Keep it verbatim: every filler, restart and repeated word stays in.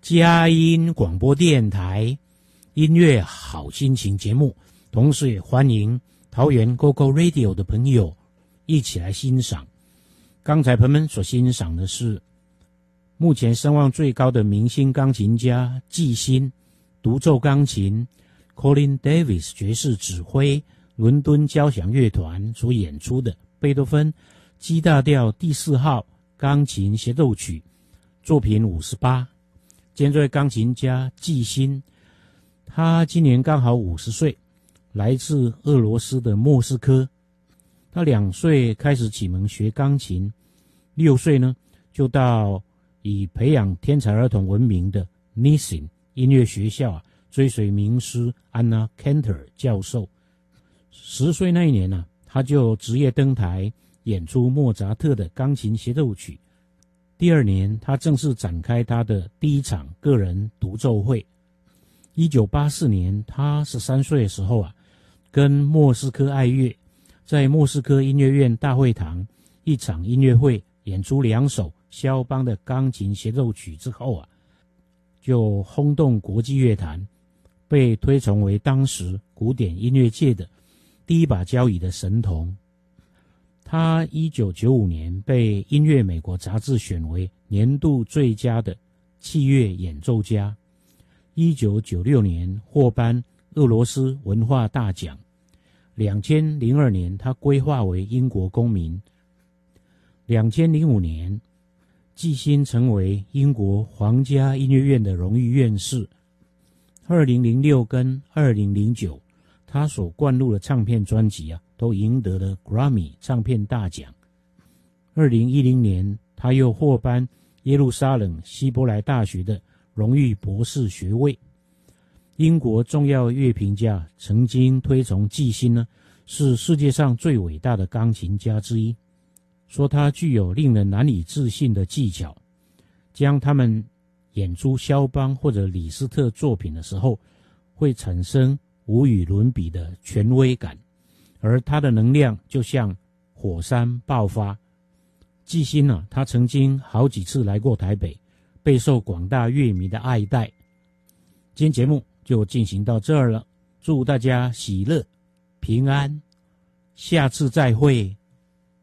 佳音广播电台音乐好心情节目，同时也欢迎桃园 Go Go Radio 的朋友一起来欣赏。刚才朋友们所欣赏的是目前声望最高的明星钢琴家季辛独奏钢琴 Colin Davis 爵士指挥伦敦交响乐团所演出的贝多芬 G 大调第四号钢琴协奏曲作品五十八。今天这位钢琴家季辛，他今年刚好五十岁，来自俄罗斯的莫斯科。他两岁开始启蒙学钢琴，六岁呢就到以培养天才儿童闻名的 Nissin 音乐学校啊，追随名师 Anna Kanter 教授。十岁那一年呢、啊，他就职业登台演出莫扎特的钢琴协奏曲。第二年，他正式展开他的第一场个人独奏会。一九八四年，他十三岁的时候啊，跟莫斯科爱乐在莫斯科音乐院大会堂一场音乐会演出两首肖邦的钢琴协奏曲之后啊，就轰动国际乐坛，被推崇为当时古典音乐界的第一把交椅的神童。他一九九五年被《音乐美国》杂志选为年度最佳的器乐演奏家。一九九六年获颁俄罗斯文化大奖。两千零二年他归化为英国公民。两千零五年，季辛成为英国皇家音乐院的荣誉院士。二零零六跟二零零九，他所灌录的唱片专辑啊，都赢得了 Grammy 唱片大奖。二零一零年，他又获颁耶路撒冷希伯来大学的荣誉博士学位。英国重要乐评家曾经推崇季辛呢，是世界上最伟大的钢琴家之一，说他具有令人难以置信的技巧，将他们演出肖邦或者李斯特作品的时候，会产生无与伦比的权威感，而他的能量就像火山爆发。季辛啊，他曾经好几次来过台北，备受广大乐迷的爱戴。今天节目就进行到这儿了，祝大家喜乐平安，下次再会。